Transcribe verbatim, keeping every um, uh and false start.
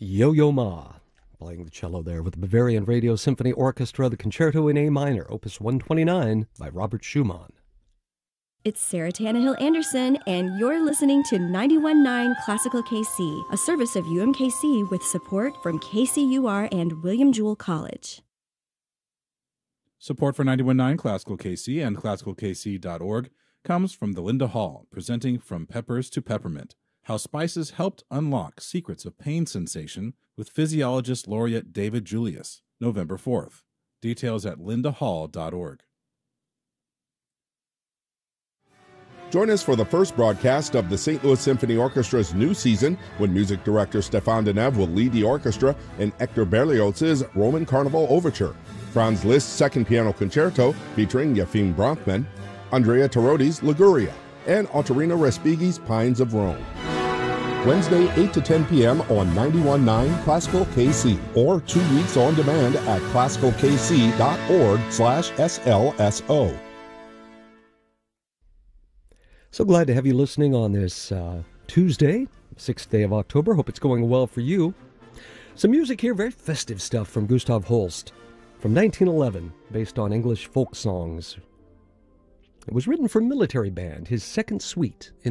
Yo-Yo Ma, playing the cello there with the Bavarian Radio Symphony Orchestra, the Concerto in A minor, Opus one twenty-nine by Robert Schumann. It's Sarah Tannehill Anderson, and you're listening to ninety-one point nine Classical K C, a service of U M K C with support from K C U R and William Jewell College. Support for ninety-one point nine Classical K C and classical k c dot org comes from the Linda Hall, presenting From Peppers to Peppermint, How Spices Helped Unlock Secrets of Pain Sensation with physiologist laureate David Julius, November fourth. Details at linda hall dot org. Join us for the first broadcast of the Saint Louis Symphony Orchestra's new season, when music director Stéphane Deneuve will lead the orchestra in Hector Berlioz's Roman Carnival Overture, Franz Liszt's Second Piano Concerto featuring Yefim Bronfman, Andrea Tarotti's Liguria, and Ottorino Respighi's Pines of Rome. Wednesday, eight to ten p.m. on ninety-one point nine Classical K C, or two weeks on demand at classical k c dot org slash S L S O. So glad to have you listening on this uh, Tuesday, sixth day of October. Hope it's going well for you. Some music here, very festive stuff from Gustav Holst from nineteen eleven, based on English folk songs. It was written for military band, his second suite in